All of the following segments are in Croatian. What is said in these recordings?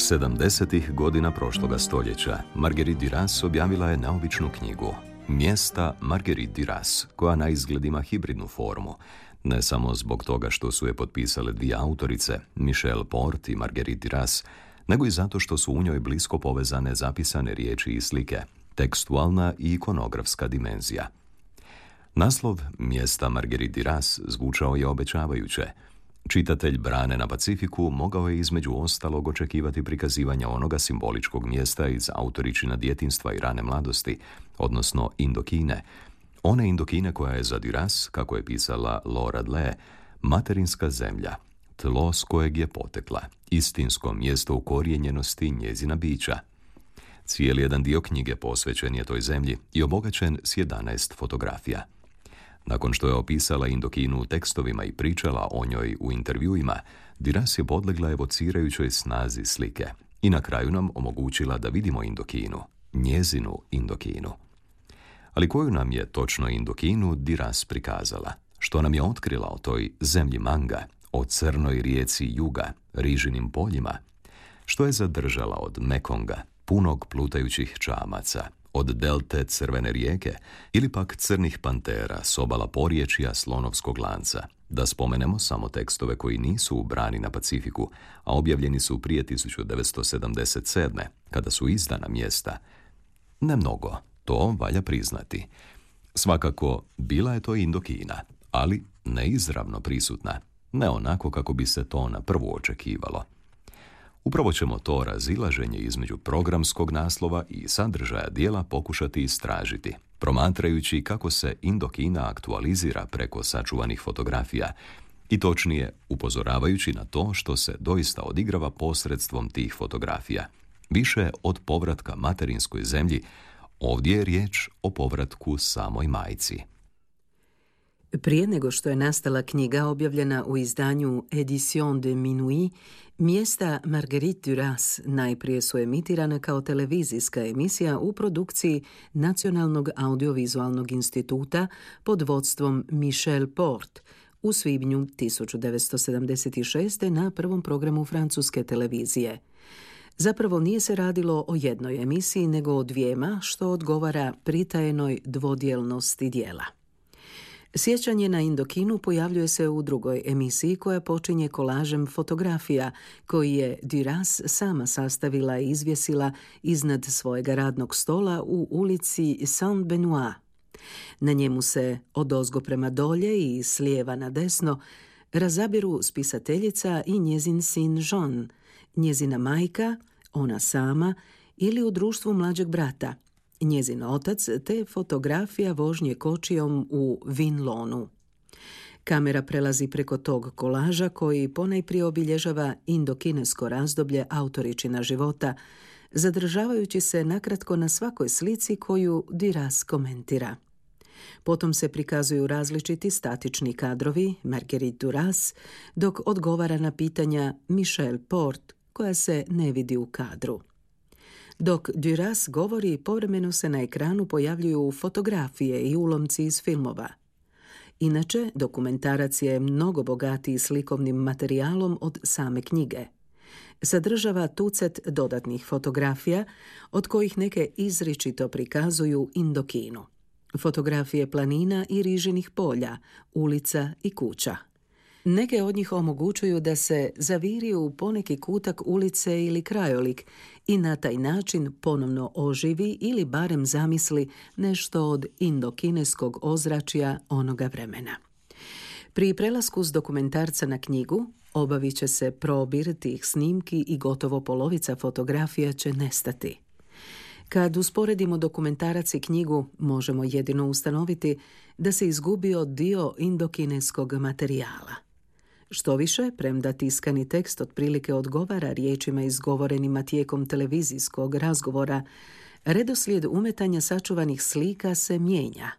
70. godina prošloga stoljeća Marguerite Duras objavila je neobičnu knjigu Mjesta Marguerite Duras, koja na izgled ima hibridnu formu, ne samo zbog toga što su je potpisale dvije autorice, Michel Port i Marguerite Duras, nego i zato što su u njoj blisko povezane zapisane riječi i slike, tekstualna i ikonografska dimenzija. Naslov Mjesta Marguerite Duras zvučao je obećavajuće. Čitatelj Brane na Pacifiku mogao je između ostalog očekivati prikazivanja onoga simboličkog mjesta iz autoričina djetinjstva i rane mladosti, odnosno Indokine. One Indokine koja je za Duras, kako je pisala Laura Dle, materinska zemlja, tlo s kojeg je potekla, istinsko mjesto ukorijenjenosti njezina bića. Cijeli jedan dio knjige posvećen je toj zemlji i obogaćen s 11 fotografija. Nakon što je opisala Indokinu u tekstovima i pričala o njoj u intervjuima, Duras je podlegla evocirajućoj snazi slike i na kraju nam omogućila da vidimo Indokinu, njezinu Indokinu. Ali koju nam je točno Indokinu Duras prikazala? Što nam je otkrila o toj zemlji manga, o crnoj rijeci Juga, rižinim poljima? Što je zadržala od Mekonga, punog plutajućih čamaca, od delte Crvene rijeke ili pak crnih pantera s obala porječja Slonovskog lanca? Da spomenemo samo tekstove koji nisu u Brani na Pacifiku, a objavljeni su prije 1977. kada su izdana mjesta. Ne mnogo, to valja priznati. Svakako, bila je to Indokina, ali neizravno prisutna, ne onako kako bi se to na prvu očekivalo. Upravo ćemo to razilaženje između programskog naslova i sadržaja dijela pokušati istražiti, promatrajući kako se Indokina aktualizira preko sačuvanih fotografija i točnije upozoravajući na to što se doista odigrava posredstvom tih fotografija. Više od povratka materinskoj zemlji, ovdje je riječ o povratku samoj majci. Prije nego što je nastala knjiga objavljena u izdanju Edition de Minuit, Mjesta Marguerite Duras najprije su emitirana kao televizijska emisija u produkciji Nacionalnog audiovizualnog instituta pod vodstvom Michel Port u svibnju 1976. na prvom programu francuske televizije. Zapravo nije se radilo o jednoj emisiji, nego o dvijema, što odgovara pritajenoj dvodjelnosti dijela. Sjećanje na Indokinu pojavljuje se u drugoj emisiji koja počinje kolažem fotografija koji je Duras sama sastavila i izvjesila iznad svojega radnog stola u ulici Saint-Benoît. Na njemu se odozgo prema dolje i s lijeva na desno razabiru spisateljica i njezin sin Jean, njezina majka, ona sama ili u društvu mlađeg brata, njezin otac te fotografija vožnje kočijom u Vinlonu. Kamera prelazi preko tog kolaža koji ponajprije obilježava indokinesko razdoblje autoričina života, zadržavajući se nakratko na svakoj slici koju Duras komentira. Potom se prikazuju različiti statični kadrovi Marguerite Duras, dok odgovara na pitanja Michel Port, koja se ne vidi u kadru. Dok Duras govori, povremeno se na ekranu pojavljuju fotografije i ulomci iz filmova. Inače, dokumentarac je mnogo bogatiji slikovnim materijalom od same knjige. Sadržava tucet dodatnih fotografija, od kojih neke izričito prikazuju Indokinu. Fotografije planina i rižinih polja, ulica i kuća. Neke od njih omogućuju da se zaviri u poneki kutak ulice ili krajolik i na taj način ponovno oživi ili barem zamisli nešto od indokineskog ozračja onoga vremena. Pri prelasku s dokumentarca na knjigu obavit će se probir tih snimki i gotovo polovica fotografija će nestati. Kad usporedimo dokumentarac i knjigu, možemo jedino ustanoviti da se izgubio dio indokineskog materijala. Štoviše, premda tiskani tekst otprilike odgovara riječima izgovorenima tijekom televizijskog razgovora, redoslijed umetanja sačuvanih slika se mijenja.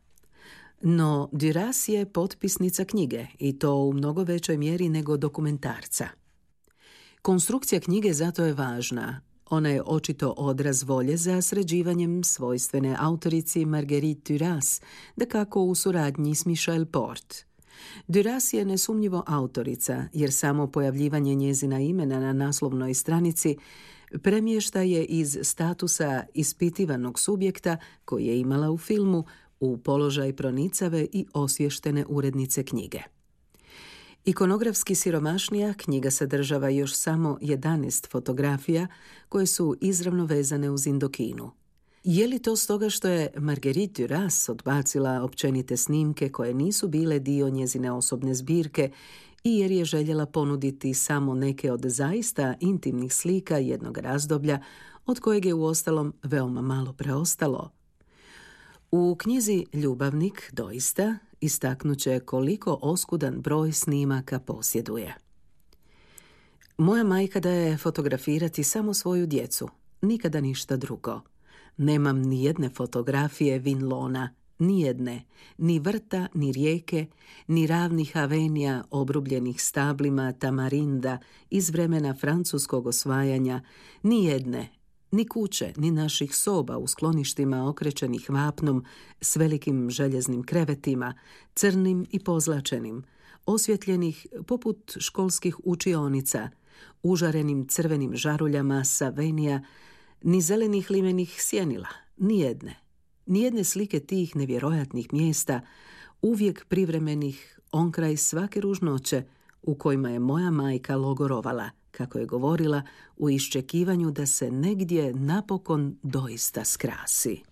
No, Duras je potpisnica knjige i to u mnogo većoj mjeri nego dokumentarca. Konstrukcija knjige zato je važna. Ona je očito odraz volje za sređivanjem svojstvene autorici Marguerite Duras, dakako u suradnji s Michel Port. Duras je nesumnjivo autorica, jer samo pojavljivanje njezina imena na naslovnoj stranici Premješta je iz statusa ispitivanog subjekta koji je imala u filmu u položaj pronicave i osvještene urednice knjige. Ikonografski siromašnija, knjiga sadržava još samo 11 fotografija koje su izravno vezane uz Indokinu. Je li to stoga što je Marguerite Duras odbacila općenite snimke koje nisu bile dio njezine osobne zbirke i jer je željela ponuditi samo neke od zaista intimnih slika jednog razdoblja od kojeg je uostalom veoma malo preostalo? U knjizi Ljubavnik doista istaknuće koliko oskudan broj snimaka posjeduje. Moja majka daje fotografirati samo svoju djecu, nikada ništa drugo. Nemam ni jedne fotografije Vinlona, ni jedne, ni vrta, ni rijeke, ni ravnih avenija obrubljenih stablima tamarinda iz vremena francuskog osvajanja, ni jedne, ni kuće, ni naših soba u skloništima okrečenih vapnom s velikim željeznim krevetima, crnim i pozlačenim, osvjetljenih poput školskih učionica, užarenim crvenim žaruljama sa venija, ni zelenih limenih sjenila, nijedne slike tih nevjerojatnih mjesta, uvijek privremenih onkraj svake ružnoće u kojima je moja majka logorovala, kako je govorila, u iščekivanju da se negdje napokon doista skrasi.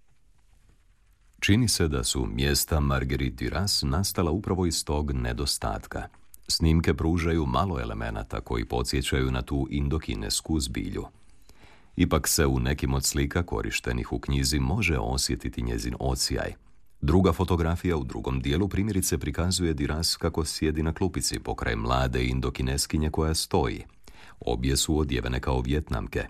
Čini se da su mjesta Marguerite Duras nastala upravo iz tog nedostatka. Snimke pružaju malo elemenata koji podsjećaju na tu indokinesku zbilju. Ipak se u nekim od slika korištenih u knjizi može osjetiti njezin odsjaj. Druga fotografija u drugom dijelu primjerice prikazuje Duras kako sjedi na klupici pokraj mlade indokineskinje koja stoji. Obje su odjevene kao Vjetnamke.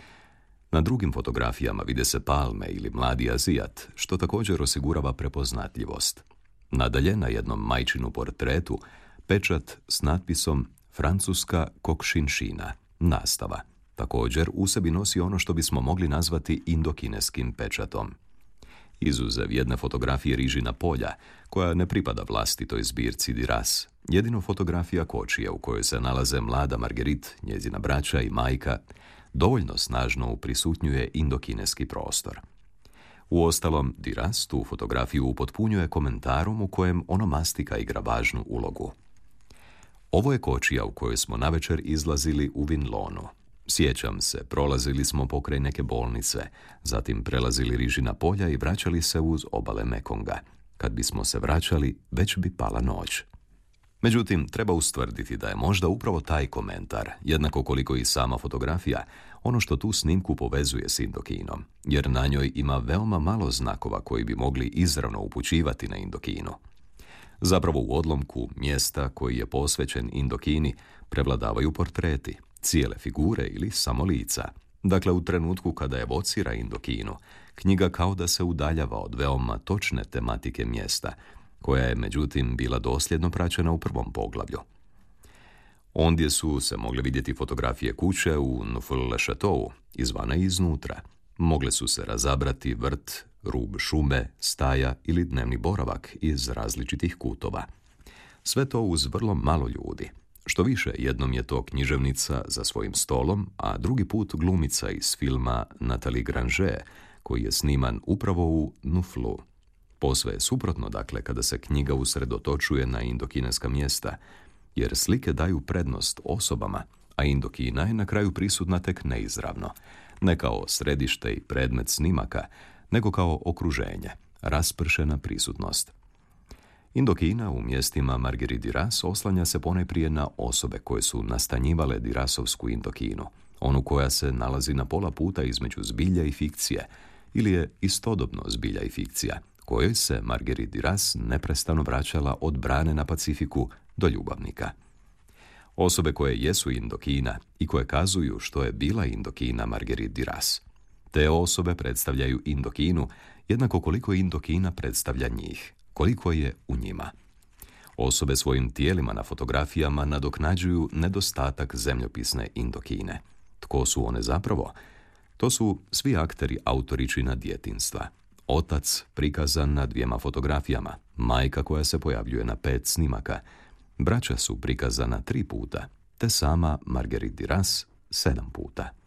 Na drugim fotografijama vide se palme ili mladi Azijat, što također osigurava prepoznatljivost. Nadalje, na jednom majčinu portretu, pečat s natpisom Francuska kokšinšina, nastava. Također u sebi nosi ono što bismo mogli nazvati indokineskim pečatom. Izuzev jedne fotografije Rižina polja, koja ne pripada vlastitoj zbirci Duras, jedino fotografija kočije u kojoj se nalaze mlada Marguerite, njezina braća i majka, dovoljno snažno uprisutnjuje indokineski prostor. Uostalom, Duras tu fotografiju upotpunjuje komentarom u kojem onomastika igra važnu ulogu. Ovo je kočija u kojoj smo navečer izlazili u Vinlonu. Sjećam se, prolazili smo pokraj neke bolnice, zatim prelazili Rižina polja i vraćali se uz obale Mekonga. Kad bismo se vraćali, već bi pala noć. Međutim, treba ustvrditi da je možda upravo taj komentar, jednako koliko i sama fotografija, ono što tu snimku povezuje s Indokinom, jer na njoj ima veoma malo znakova koji bi mogli izravno upućivati na Indokinu. Zapravo u odlomku mjesta koji je posvećen Indokini prevladavaju portreti, cijele figure ili samo lica. Dakle, u trenutku kada evocira Indokinu, knjiga kao da se udaljava od veoma točne tematike mjesta, koja je međutim bila dosljedno praćena u prvom poglavlju. Ondje su se mogle vidjeti fotografije kuće u Neaufle-le-Château, izvana i iznutra. Mogle su se razabrati vrt, rub šume, staja ili dnevni boravak iz različitih kutova. Sve to uz vrlo malo ljudi. Što više, jednom je to književnica za svojim stolom, a drugi put glumica iz filma Nathalie Granger, koji je sniman upravo u Neauflu. Posve je suprotno, dakle, kada se knjiga usredotočuje na indokineska mjesta, jer slike daju prednost osobama, a Indokina je na kraju prisutna tek neizravno, ne kao središte i predmet snimaka, nego kao okruženje, raspršena prisutnost. Indokina u mjestima Marguerite Duras oslanja se ponajprije na osobe koje su nastanjivale Durasovsku Indokinu, onu koja se nalazi na pola puta između zbilja i fikcije, ili je istodobno zbilja i fikcija, kojoj se Marguerite Duras neprestano vraćala od brane na Pacifiku do Ljubavnika. Osobe koje jesu Indokina i koje kazuju što je bila Indokina Marguerite Duras. Te osobe predstavljaju Indokinu jednako koliko Indokina predstavlja njih, koliko je u njima. Osobe svojim tijelima na fotografijama nadoknađuju nedostatak zemljopisne Indokine. Tko su one zapravo? To su svi akteri autoričina djetinjstva. Otac prikazan na 2 fotografijama, majka koja se pojavljuje na 5 snimaka, braća su prikazana 3 puta, te sama Marguerite Duras 7 puta.